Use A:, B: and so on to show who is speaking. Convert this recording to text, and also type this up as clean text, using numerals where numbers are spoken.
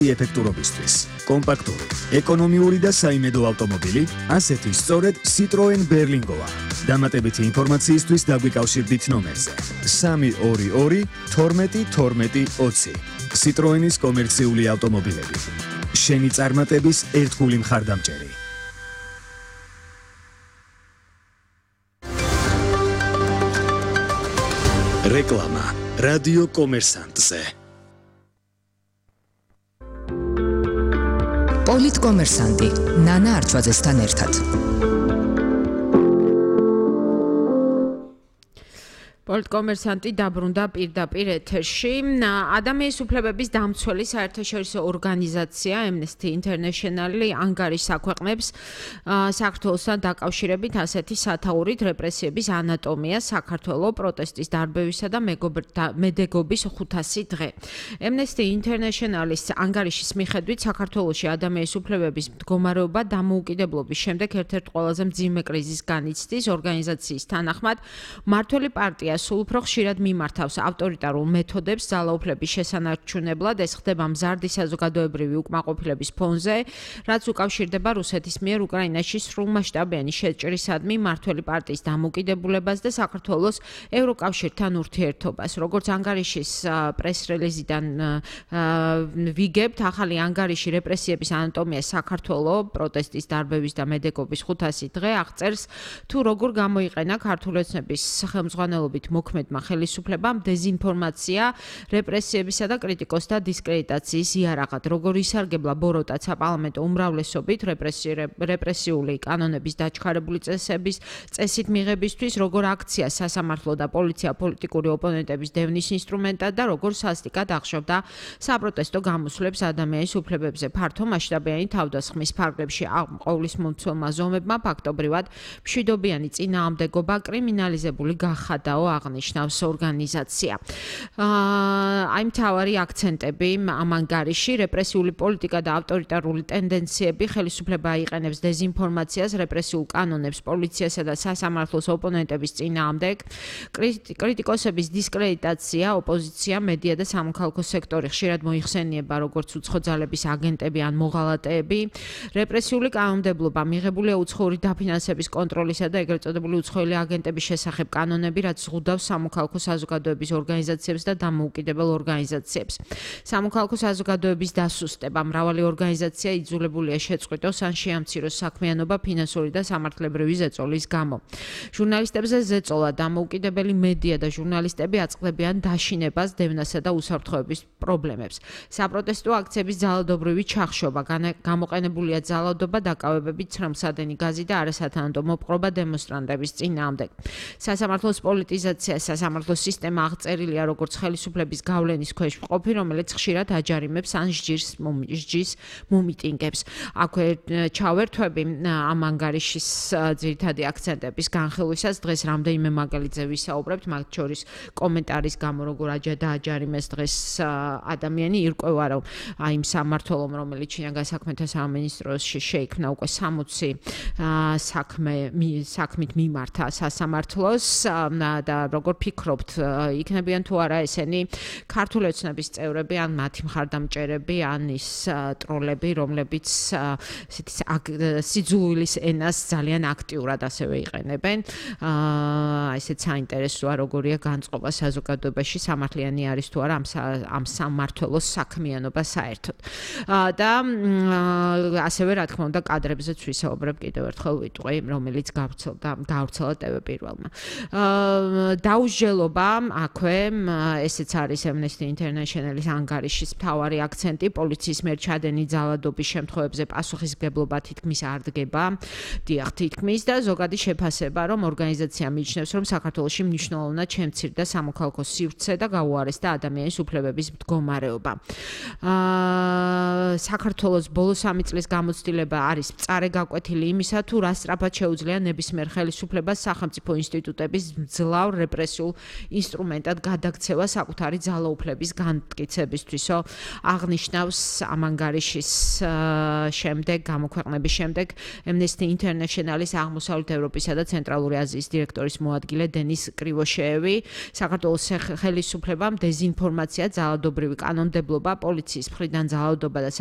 A: ეფექტურობისთვის. კომპაქტური, ეკონომიური და საიმედო ავტომობილი, ასეთი სწორედ Citroen Berlingoა. დამატებითი ინფორმაციისთვის დაგვიკავშირდით ნომერზე 322 12 12 20. Citroenis კომერციული ავტომობილები. შენი წარმატების ერთგული მხარდამჭერი. რეკლამა რადიო კომერსანტზე.
B: პოლიტკომერსანტი ნანა არჩვაძესთან ერთად.
C: პოლიტკომერსანტი დაბრუნდა პირდაპირ ეთერში. ადამიანის უფლებების დამცველი საერთაშორისო ორგანიზაცია Amnesty International ანგარიშს აქვეყნებს საქართველოსთან დაკავშირებით ასეთი სათაურით რეპრესიების ანატომია საქართველოს პროტესტის დარბევისა და მედეგობის 500 დღე. Amnesty International-ის ანგარიშის მიხედვით საქართველოში ადამიანის უფლებების მდგომარეობა დამოუკიდებლობის შემდეგ ერთ-ერთ ყველაზე მძიმე კრიზისს განიცდის. ორგანიზაციის თანახმად მმართველი პარტია სულ უფრო ხშირად მიმართავს ავტორიტარულ მეთოდებს ძალაუფლების შესანარჩუნებლად. ეს ხდება მზარდი საზოგადოებრივი უკმაყოფილების ფონზე, რაც უკავშირდება რუსეთის მიერ უკრაინაში სრულმასშტაბიანი შეჭრისადმი მმართველი პარტიის დამოუკიდებულებას და საქართველოს ევროკავშირთან ურთიერთობას. როგორც ანგარიშის პრეს-რელიზიდან ვიგებთ, ახალი ანგარიში რეპრესიების ანატომია საქართველოს პროტესტის დარბევის და მედეგობის 500 დღე აღწერს თუ როგორ გამოიყენა ქართული ოცნების ხელმძღვანელობით მოქმედმა ხელისუფლებამ დეზინფორმაცია, რეპრესიებისა და კრიტიკოსთა დისკრედიტაციის იარაღად, როგორ ისარგებლა ბოროტად საპარლამენტო უმრავლესობით რეპრესიული კანონების დაჩქარებული წესით მიღებისთვის, როგორ აქცია სასამართლო და პოლიცია პოლიტიკური ოპონენტების დევნის ინსტრუმენტად და როგორ სასტიკად ახშობდა საპროტესტო გამოსვლებს ადამიანის უფლებებზე. ფართო მასშტაბიანი თავდასხმის ფარგლებში ყოვლისმომცველმა ზომებმა ფაქტობრივად მშვიდობიანი წინააღმდეგობა კრიმინალიზებული გახადაო აღნიშნავს ორგანიზაცია. აი მთავარი აქცენტები ამ ანგარიში: რეპრესიული პოლიტიკა და ავტორიტარული ტენდენციები, ხელისუფლება აიყენებს დეზინფორმაციას, რეპრესიულ კანონებს პოლიციასა და სასამართლოს ოპონენტების წინააღმდეგ, კრიტიკოსების დისკრედიტაცია, ოპოზიცია, მედია და სამოქალაქო სექტორი ხშირად მოიხსენიება როგორც უცხო ძალების აგენტები ან მოღალატეები, რეპრესიული კანონმდებლობა, მიღებულია უცხოური დაფინანსების კონტროლისა და ეგრეთ წოდებული უცხოელი აგენტების შესახებ კანონები, რაც ზღუდავს სამოქალაქო საზოგადოების ორგანიზაციებს და დამოუკიდებელ ორგანიზაციებს. სამოქალაქო საზოგადოების დასუსტება, მრავალი ორგანიზაცია იძულებულია შეწყვიტოს ან შეამციროს საქმიანობა ფინანსური და სამართლებრივი ზეწოლის გამო. ჟურნალისტებზე ზეწოლა, დამოუკიდებელი მედია და ჟურნალისტები აწყდებიან დაშინებას, დევნასა და უსაფრთხოების პრობლემებს. საპროტესტო აქციების ძალადობრივი ჩახშობა, გამოყენებულია ძალადობა, დაკავებები, ცრემლსადენი გაზი და არასათანადო მოპყრობა დემონსტრანტების წინააღმდეგ. სასამართლოს პოლიტიზაცია, სასამართლოს სისტემა აღწერილია როგორც ხელისუფლების გავლენის ქვეშ მყოფი, რომელიც ხშირად აჯარიმებს ან სჯის მომიტინგებს. აქვე ჩავერთვები ამ ანგარიშის ძირითადი აქცენტების განხილვისას დღეს რამდენიმე მაგალითზე ვისაუბრებთ, მათ შორის კომენტარის გამო როგორ დააჯარიმეს დღეს ადამიანი, ირკვევა რომ აი იმ სამმართველომ, რომელიც ჩინაგან საქმეთა სამინისტროში შეიქმნა უკვე 60 საქმით მიმართა სასამართლოს და როგორ ფიქრობთ, იქნებიან თუ არა ესენი ქართული ოცნების წევრები ან მათი მხარდამჭერები ან ის ტროლები, რომლებიც სიძულვილის ენას ძალიან აქტიურად ასევე იყენებენ. ესეც საინტერესოა, როგორია განწყობა საზოგადოებაში, სამართლიანი არის თუ არა ამ სამმართველოს საქმიანობა საერთოდ. და ასევე რა თქმა უნდა კადრებზეც ვისაუბრებ კიდევ ერთხელ ვიტყვი, რომელიც გავრცელდა TV პირველმა. დაუსჯელობა აქვე, ესეც არის Amnesty International-ის ანგარიშის მთავარი აქცენტი, პოლიციის მიერ ჩადენი ძალადობის შემთხვევებზე პასუხისმგებლობა თითქმის არ დგება, დიახ, თითქმის და ზოგადი შეფასება, რომ ორგანიზაცია მიიჩნევს, რომ საქართველოში მნიშვნელოვნად შემცირდა სამოქალაქო სივრცე და გაუარესდა ადამიანის უფლებების მდგომარეობა. საქართველოს ბოლო 3 წლის გამოცდილება არის მწარე გაკვეთილი იმისა, თუ რა სწრაფად შეუძლია ნებისმიერ ხელისუფლებას სახელმწიფო ინსტიტუტების მძლავრ რეპრესიულ ინსტრუმენტად გადაქცევა საკუთარი ძალაუფლების განმტკიცებისთვისო აღნიშნავს ამ ანგარიშის შემდეგ გამოქვეყნების შემდეგ Amnesty International-ის აღმოსავლეთ ევროპისა და ცენტრალური აზიის დირექტორის მოადგილე დენის კრივოშეევი საქართველოს ხელისუფლებამ დეზინფორმაცია, ძალადობრივი კანონმდებლობა, პოლიციის მხრიდან ძალადობა და